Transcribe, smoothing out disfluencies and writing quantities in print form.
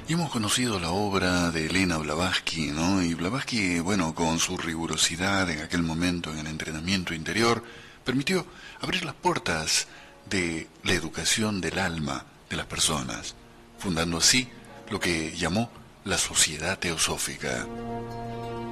Y hemos conocido la obra de Elena Blavatsky, ¿no? Y Blavatsky, bueno, con su rigurosidad en aquel momento en el entrenamiento interior, permitió abrir las puertas de la educación del alma de las personas, fundando así lo que llamó la sociedad teosófica.